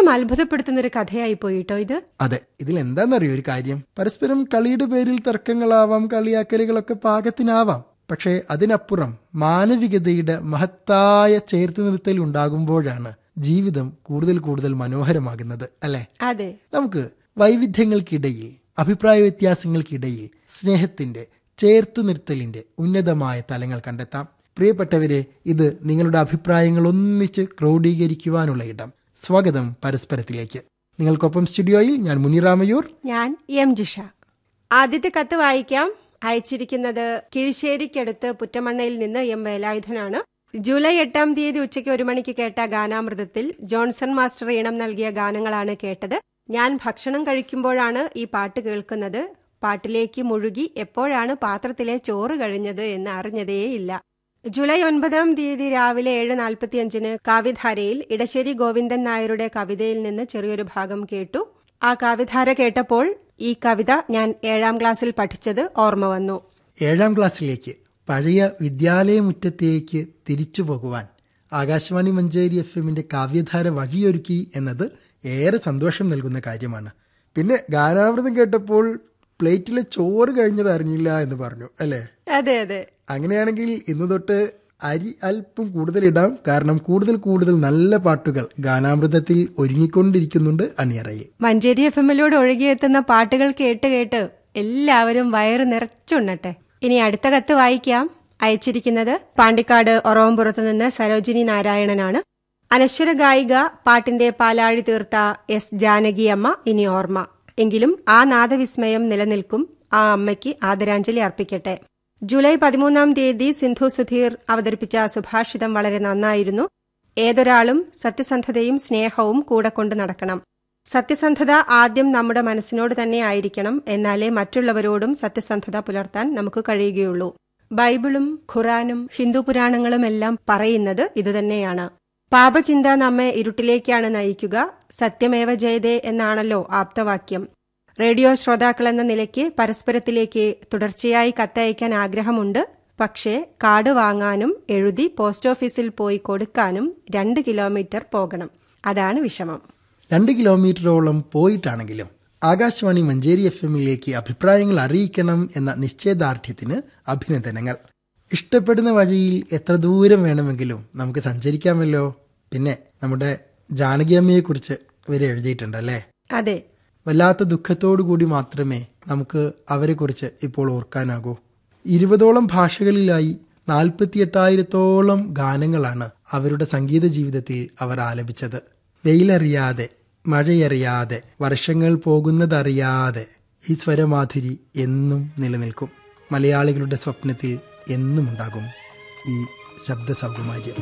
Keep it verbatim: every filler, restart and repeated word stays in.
അത്ഭുതപ്പെടുത്തുന്ന ഒരു കഥയായി പോയിട്ടോ ഇത്. അതെ, ഇതിൽ എന്താണെന്നറിയോ ഒരു കാര്യം, പരസ്പരം കളിയുടെ പേരിൽ തർക്കങ്ങളാവാം, കളിയാക്കലുകളൊക്കെ പാകത്തിനാവാം. പക്ഷേ അതിനപ്പുറം മാനവികതയുടെ മഹത്തായ ചേർത്ത് നിർത്തൽ ഉണ്ടാകുമ്പോഴാണ് ജീവിതം കൂടുതൽ കൂടുതൽ മനോഹരമാകുന്നത്, അല്ലെ? അതെ. നമുക്ക് വൈവിധ്യങ്ങൾക്കിടയിൽ, അഭിപ്രായ വ്യത്യാസങ്ങൾക്കിടയിൽ സ്നേഹത്തിന്റെ, ചേർത്തു നിർത്തലിന്റെ ഉന്നതമായ തലങ്ങൾ കണ്ടെത്താം. പ്രിയപ്പെട്ടവരെ, ഇത് നിങ്ങളുടെ അഭിപ്രായങ്ങൾ ഒന്നിച്ച് ക്രോഡീകരിക്കുവാനുള്ള ഇടം. സ്വാഗതം പരസ്പരത്തിലേക്ക്. നിങ്ങൾക്കൊപ്പം സ്റ്റുഡിയോയിൽ ഞാൻ മുനിറാമയൂർ, ഞാൻ എം ജിഷ. ആദ്യത്തെ കത്ത് വായിക്കാം. അയച്ചിരിക്കുന്നത് കിഴിശ്ശേരിക്കടുത്ത് പുറ്റമണ്ണയിൽ നിന്ന് എം വേലായുധനാണ്. ജൂലൈ എട്ടാം തീയതി ഉച്ചയ്ക്ക് ഒരു മണിക്ക് കേട്ട ഗാനാമൃതത്തിൽ ജോൺസൺ മാസ്റ്റർ ഈണം നൽകിയ ഗാനങ്ങളാണ് കേട്ടത്. ഞാൻ ഭക്ഷണം കഴിക്കുമ്പോഴാണ് ഈ പാട്ട് കേൾക്കുന്നത്. പാട്ടിലേക്ക് മുഴുകി എപ്പോഴാണ് പാത്രത്തിലെ ചോറ് കഴിഞ്ഞത് എന്ന് അറിഞ്ഞതേയില്ല. ജൂലൈ ഒൻപതാം തീയതി രാവിലെ ഏഴ് നാൽപ്പത്തിയഞ്ചിന് കാവ്യധാരയിൽ ഇടശ്ശേരി ഗോവിന്ദൻ നായരുടെ കവിതയിൽ നിന്ന് ചെറിയൊരു ഭാഗം കേട്ടു. ആ കാവ്യധാര കേട്ടപ്പോൾ ഈ കവിത ഞാൻ ഏഴാം ക്ലാസ്സിൽ പഠിച്ചത് ഓർമ്മ വന്നു. ഏഴാം ക്ലാസ്സിലേക്ക്, പഴയ വിദ്യാലയമുറ്റത്തേക്ക് തിരിച്ചു പോകുവാൻ ആകാശവാണി മഞ്ചേരി എഫ് എമ്മിന്റെ കാവ്യധാര വഴിയൊരുക്കി എന്നത് ഏറെ സന്തോഷം നൽകുന്ന കാര്യമാണ്. പിന്നെ ഗാനാമൃതം കേട്ടപ്പോൾ പ്ലേറ്റിലെ ചോറ് കഴിഞ്ഞത് അറിഞ്ഞില്ല എന്ന് പറഞ്ഞു, അല്ലേ? അതെ അതെ. അങ്ങനെയാണെങ്കിൽ ഇന്ന് തൊട്ട് അരി അല്പം കൂടുതൽ ഇടാം. കാരണം കൂടുതൽ കൂടുതൽ നല്ല പാട്ടുകൾ ഗാനാമൃതത്തിൽ ഒരുങ്ങിക്കൊണ്ടിരിക്കുന്നുണ്ട് അണിയറയിൽ. മഞ്ചേരി എഫ് എമ്മിലൂടെ ഒഴുകിയെത്തുന്ന പാട്ടുകൾ കേട്ട് കേട്ട് എല്ലാവരും വയറ് നിറച്ചുണ്ണട്ടെ. ഇനി അടുത്ത കത്ത് വായിക്കാം. അയച്ചിരിക്കുന്നത് പാണ്ടിക്കാട് ഒറവംപുറത്ത് നിന്ന് സരോജിനി നാരായണനാണ്. അനശ്വര ഗായിക, പാട്ടിന്റെ പാലാഴി തീർത്ത എസ് ജാനകി അമ്മ ഇനി ഓർമ്മ. എങ്കിലും ആ നാദവിസ്മയം നിലനിൽക്കും. ആ അമ്മയ്ക്ക് ആദരാഞ്ജലി അർപ്പിക്കട്ടെ. ജൂലൈ പതിമൂന്നാം തീയതി സിന്ധു സുധീർ അവതരിപ്പിച്ച സുഭാഷിതം വളരെ നന്നായിരുന്നു. ഏതൊരാളും സത്യസന്ധതയും സ്നേഹവും കൂടെ കൊണ്ട് നടക്കണം. സത്യസന്ധത ആദ്യം നമ്മുടെ മനസ്സിനോട് തന്നെ ആയിരിക്കണം. എന്നാലേ മറ്റുള്ളവരോടും സത്യസന്ധത പുലർത്താൻ നമുക്ക് കഴിയുകയുള്ളൂ. ബൈബിളും ഖുറാനും ഹിന്ദു പുരാണങ്ങളും എല്ലാം പറയുന്നത് ഇതുതന്നെയാണ്. പാപചിന്ത നമ്മെ ഇരുട്ടിലേക്കാണ് നയിക്കുക. സത്യമേവ ജയതേ എന്നാണല്ലോ ആപ്തവാക്യം. റേഡിയോ ശ്രോതാക്കൾ എന്ന നിലയ്ക്ക് പരസ്പരത്തിലേക്ക് തുടർച്ചയായി കത്തയക്കാൻ ആഗ്രഹമുണ്ട്. പക്ഷേ കാർഡ് വാങ്ങാനും എഴുതി പോസ്റ്റ് ഓഫീസിൽ പോയി കൊടുക്കാനും രണ്ട് കിലോമീറ്റർ പോകണം. അതാണ് വിഷമം. രണ്ട് കിലോമീറ്ററോളം പോയിട്ടാണെങ്കിലും ആകാശവാണി മഞ്ചേരി എഫ് എമ്മിലേക്ക് അഭിപ്രായങ്ങൾ അറിയിക്കണം എന്ന നിശ്ചയദാർഢ്യത്തിന് അഭിനന്ദനങ്ങൾ. ഇഷ്ടപ്പെടുന്ന വഴിയിൽ എത്ര ദൂരം വേണമെങ്കിലും നമുക്ക് സഞ്ചരിക്കാമല്ലോ. പിന്നെ നമ്മുടെ ജാനകിയമ്മയെക്കുറിച്ച് ഇവർ എഴുതിയിട്ടുണ്ടല്ലേ? അതെ. വല്ലാത്ത ദുഃഖത്തോടു കൂടി മാത്രമേ നമുക്ക് അവരെക്കുറിച്ച് ഇപ്പോൾ ഓർക്കാനാകൂ. ഇരുപതോളം ഭാഷകളിലായി നാൽപ്പത്തിയെട്ടായിരത്തോളം ഗാനങ്ങളാണ് അവരുടെ സംഗീത ജീവിതത്തിൽ അവർ ആലപിച്ചത്. വെയിലറിയാതെ, മഴയറിയാതെ, വർഷങ്ങൾ പോകുന്നതറിയാതെ ഈ സ്വരമാധുരി എന്നും നിലനിൽക്കും. മലയാളികളുടെ സ്വപ്നത്തിൽ എന്നും ഉണ്ടാകും ഈ ശബ്ദ സൗകുമാര്യം.